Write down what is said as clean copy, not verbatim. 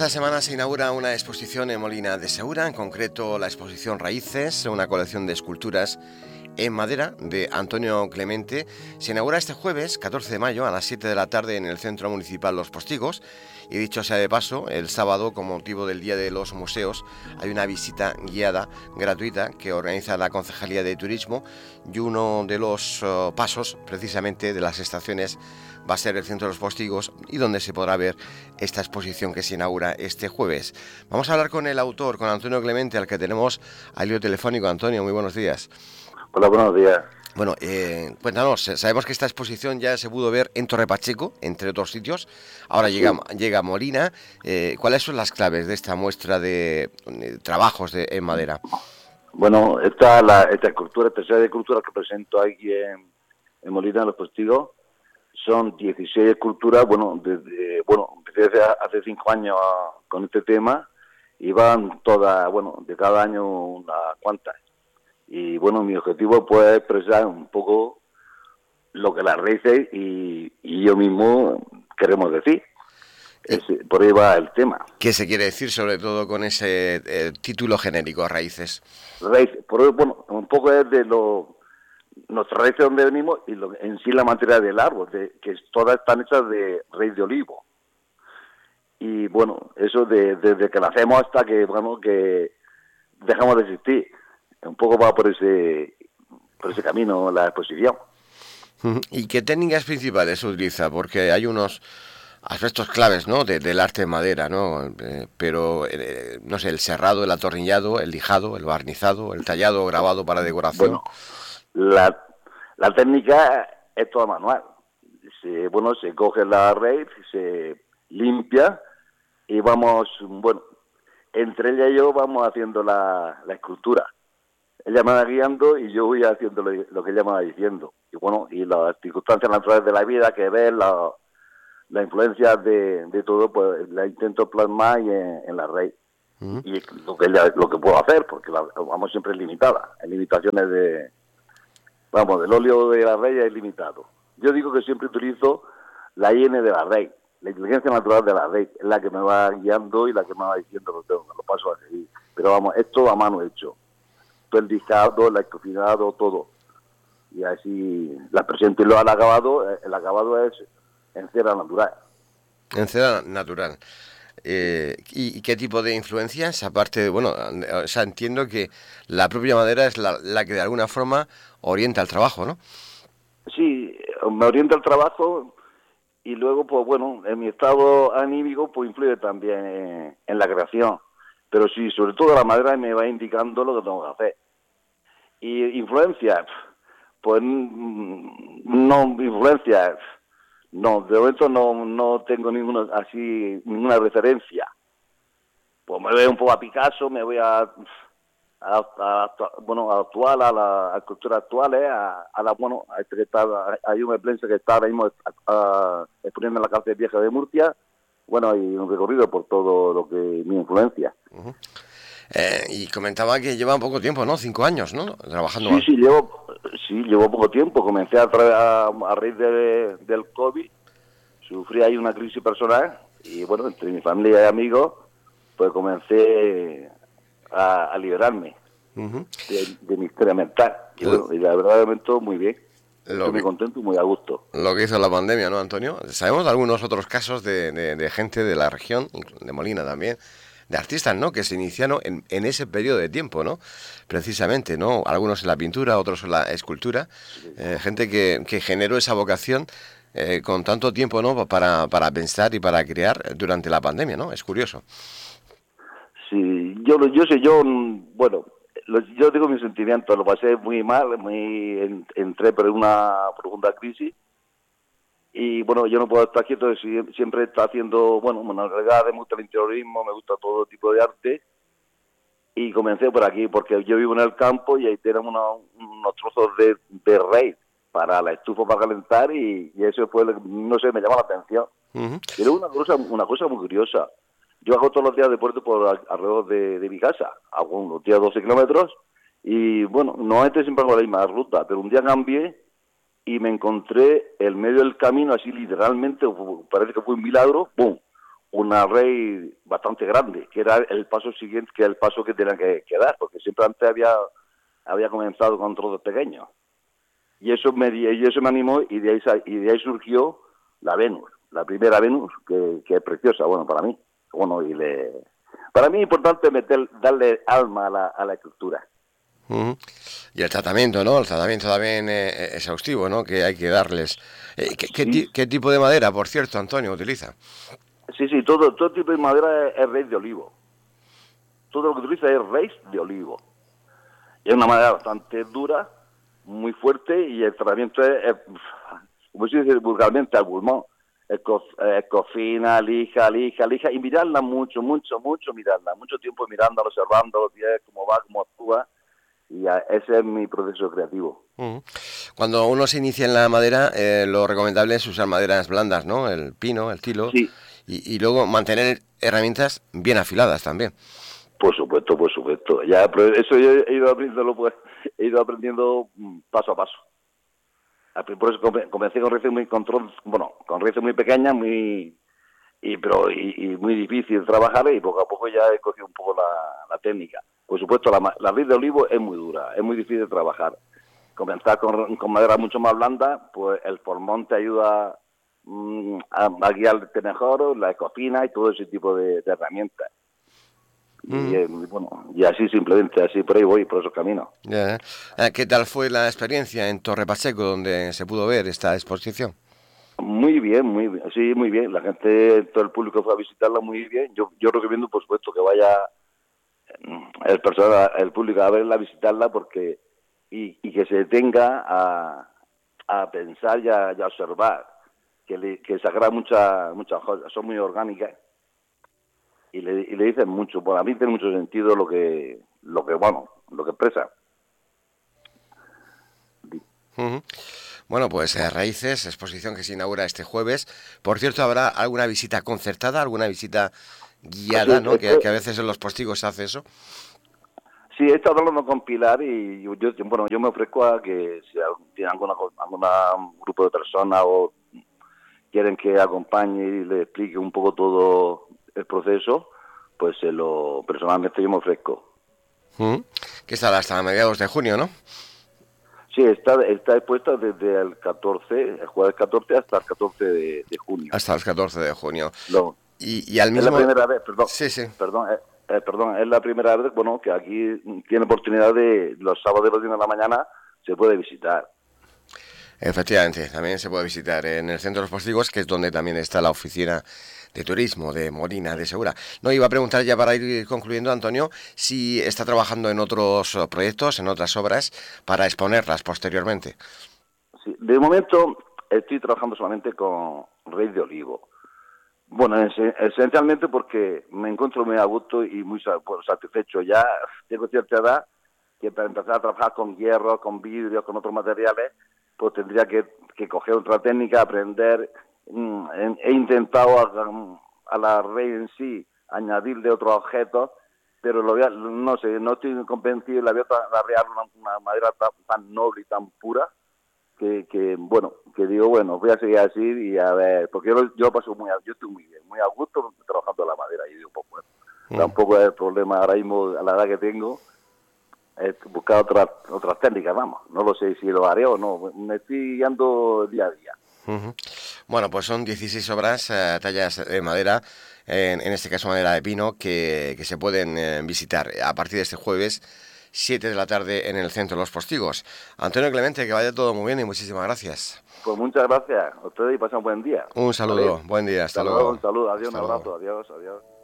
Esta semana se inaugura una exposición en Molina de Segura, en concreto la exposición Raíces, una colección de esculturas en madera de Antonio Clemente. Se inaugura este jueves, 14 de mayo, a las 7 de la tarde en el Centro Municipal Los Postigos. Y dicho sea de paso, el sábado, con motivo del Día de los Museos, hay una visita guiada gratuita que organiza la Concejalía de Turismo, y uno de los pasos, precisamente, de las estaciones va a ser el Centro de los Postigos, y donde se podrá ver esta exposición que se inaugura este jueves. Vamos a hablar con el autor, con Antonio Clemente, al que tenemos al hilo telefónico. Antonio, muy buenos días. Hola, buenos días. Bueno, cuéntanos, sabemos que esta exposición ya se pudo ver en Torre Pacheco, entre otros sitios. Ahora Sí. llega a Molina. ¿Cuáles son las claves de esta muestra de trabajos en madera? Bueno, esta escultura, esta serie de esculturas que presento aquí en Molina de los Postigos, son 16 esculturas. Empecé hace 5 años con este tema y van todas, de cada año unas cuantas. Y bueno, mi objetivo pues, es expresar un poco lo que las raíces y yo mismo queremos decir. Por ahí va el tema. ¿Qué se quiere decir sobre todo con ese título genérico, Raíces? Raíces, un poco es de nuestras raíces de donde venimos y en sí la materia del árbol, que todas están hechas de raíz de olivo. Y bueno, eso desde que nacemos hasta que dejamos de existir. Un poco va por ese camino la exposición. ¿Y qué técnicas principales se utiliza? Porque hay unos aspectos claves, ¿no?, del arte de madera, ¿no? No sé, el serrado, el atornillado, el lijado, el barnizado, el tallado o grabado para decoración. Bueno, la técnica es toda manual. Se coge la raíz, se limpia y entre ella y yo vamos haciendo la escultura. Ella me va guiando y yo voy haciendo lo que ella me va diciendo. Y las circunstancias naturales de la vida que ves, la influencia de todo, pues la intento plasmar en la raíz. Y lo que puedo hacer, porque vamos siempre limitada. Hay limitaciones del óleo de la raíz es limitado. Yo digo que siempre utilizo la IN de la raíz, la inteligencia natural de la raíz, es la que me va guiando y la que me va diciendo los pasos a seguir. Pero es todo a mano hecho. El lijado, el escofinado, todo. Y así la presento y el acabado es en cera natural. En cera natural. ¿Y qué tipo de influencias? Aparte, entiendo que la propia madera es la que de alguna forma orienta el trabajo, ¿no? Sí, me orienta el trabajo y luego, en mi estado anímico, pues influye también en la creación. Pero sí, sobre todo la madera me va indicando lo que tengo que hacer. Y influencias, pues no, influencias, no, de momento no tengo ninguna referencia. Pues me voy un poco a Picasso, me voy a actual, a las esculturas actuales, a este que está, hay un Plense que está ahora mismo exponiendo en la cárcel vieja de Murcia, y un recorrido por todo lo que mi influencia. Uh-huh. Y comentaba que lleva poco tiempo, ¿no? 5 años, ¿no? Trabajando. Sí, llevo poco tiempo. Comencé a raíz del COVID, sufrí ahí una crisis personal y entre mi familia y amigos, pues comencé a liberarme de mi historia mental. Y la verdad, de momento, muy bien. Estoy muy contento y muy a gusto. Lo que hizo la pandemia, ¿no, Antonio? Sabemos de algunos otros casos de gente de la región, de Molina también, de artistas, ¿no?, que se iniciaron en ese periodo de tiempo, ¿no? Precisamente, ¿no? Algunos en la pintura, otros en la escultura. Gente que generó esa vocación con tanto tiempo, ¿no?, para pensar y para crear durante la pandemia, ¿no? Es curioso. Sí, yo digo mis sentimientos, lo pasé muy mal, entré por una profunda crisis. Y yo no puedo estar quieto, siempre está haciendo, manualidades, me gusta el interiorismo, me gusta todo tipo de arte. Y comencé por aquí, porque yo vivo en el campo y ahí tenemos unos trozos de raíz para la estufa para calentar y eso fue, no sé, me llama la atención. Uh-huh. Pero una cosa muy curiosa. Yo hago todos los días deporte por alrededor de mi casa, hago unos días 12 kilómetros y normalmente siempre hago la misma ruta, pero un día cambié y me encontré en medio del camino, así literalmente, parece que fue un milagro, ¡pum!, una red bastante grande, que era el paso siguiente, que el paso que tenían que dar, porque siempre antes había comenzado con trozos pequeños. Y eso me animó, y de ahí surgió la Venus, la primera Venus, que es preciosa, bueno, para mí. Bueno, para mí es importante darle alma a la escultura. Uh-huh. Y el tratamiento, ¿no? El tratamiento también exhaustivo, ¿no? Que hay que darles. ¿Qué tipo de madera, por cierto, Antonio, utiliza? Sí, todo tipo de madera es raíz de olivo. Todo lo que utiliza es raíz de olivo. Y es una madera bastante dura, muy fuerte, y el tratamiento es como se dice vulgarmente, al pulmón. Cocina, lija, y mirarla mucho, mirarla. Mucho tiempo mirándola, observando los días, cómo va, cómo actúa. Y ese es mi proceso creativo. Uh-huh. Cuando uno se inicia en la madera, lo recomendable es usar maderas blandas, ¿no? El pino, el tilo. Sí. Y luego mantener herramientas bien afiladas también. Por supuesto. Ya, pero eso yo he ido aprendiendo paso a paso. Por eso comencé con raíces muy pequeñas, muy difícil de trabajar, y poco a poco ya he cogido un poco la técnica. Por supuesto, la raíz de olivo es muy dura, es muy difícil de trabajar. Comenzar con madera mucho más blanda, pues el formón te ayuda a guiar el tenejoro, la cocina y todo ese tipo de herramientas. Y así simplemente, así por ahí voy, por esos caminos. Yeah. ¿Qué tal fue la experiencia en Torre Pacheco, donde se pudo ver esta exposición? Muy bien, sí, muy bien. La gente, todo el público fue a visitarla muy bien. Yo recomiendo, por supuesto, que vaya el público a verla, a visitarla, porque y que se detenga a pensar y a observar, que sacará muchas cosas, son muy orgánicas. Y le dicen mucho. Bueno, a mí tiene mucho sentido lo que expresa. Uh-huh. Bueno, pues Raíces, exposición que se inaugura este jueves. Por cierto, ¿habrá alguna visita concertada, alguna visita guiada, ¿no? Que a veces en los postigos se hace eso. Sí, he estado hablando con Pilar, y yo me ofrezco a que si tiene algún grupo de personas o quieren que acompañe y le explique un poco todo el proceso, pues personalmente yo me ofrezco. Que estará hasta mediados de junio, ¿no? Sí, está expuesta desde el jueves 14 hasta el 14 de junio. Hasta el 14 de junio. Y al mismo... Es la primera vez, perdón. Sí. Perdón, es la primera vez, que aquí tiene oportunidad de los sábados y los días de la mañana se puede visitar. Efectivamente, también se puede visitar en el Centro de los Postigos, que es donde también está la oficina de turismo de Molina de Segura. No, iba a preguntar ya para ir concluyendo, Antonio, si está trabajando en otros proyectos, en otras obras, para exponerlas posteriormente. Sí, de momento estoy trabajando solamente con raíz de olivo. Bueno, esencialmente porque me encuentro muy a gusto y muy satisfecho. Ya tengo cierta edad que para empezar a trabajar con hierro, con vidrio, con otros materiales, pues tendría que coger otra técnica, aprender. He intentado a la red en sí añadirle otros objetos, pero no estoy convencido, la veo una madera tan noble y tan pura que digo, voy a seguir así y a ver, porque yo paso yo estoy muy bien, muy a gusto trabajando la madera, y digo, pues tampoco es el problema ahora mismo a la edad que tengo. Buscar otras técnicas, no lo sé si lo haré o no, me estoy guiando día a día. Uh-huh. Bueno, pues son 16 obras, tallas de madera, en este caso madera de pino, que se pueden visitar a partir de este jueves, 7 de la tarde, en el Centro de los Postigos. Antonio Clemente, que vaya todo muy bien y muchísimas gracias. Pues muchas gracias a ustedes y pasen un buen día. Un saludo, buen día, hasta luego. Un saludo, adiós, hasta un abrazo, luego. adiós.